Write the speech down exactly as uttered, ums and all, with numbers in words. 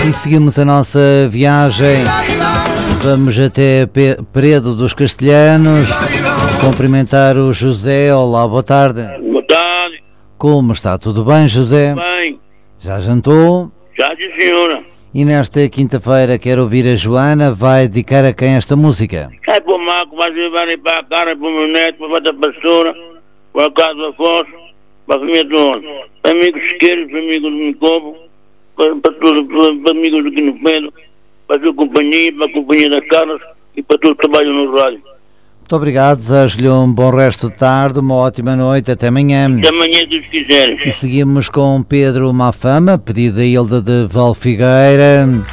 E seguimos a nossa viagem. Vamos até Peredo dos Castelhanos. Cumprimentar o José. Olá, boa tarde. Boa tarde. Como está? Tudo bem, José? Bem. Já jantou? Já, sim, senhora. E nesta quinta-feira quero ouvir a Joana. Vai dedicar a quem esta música? É para o Marco, vai levar para a cara, para o meu neto, para a pastora, para a casa do Afonso, para a família toda. Para amigos isqueiros, para amigos do Micobo, para, para, tudo, para, para amigos do Quino Pedro, para a sua companhia, para a companhia das Carlas e para todos que trabalham no rádio. Muito obrigado, desejo-lhe um bom resto de tarde, uma ótima noite, até amanhã. Até amanhã, se Deus quiser. E seguimos com Pedro Mafama, pedido da Hilda de Valfigueira.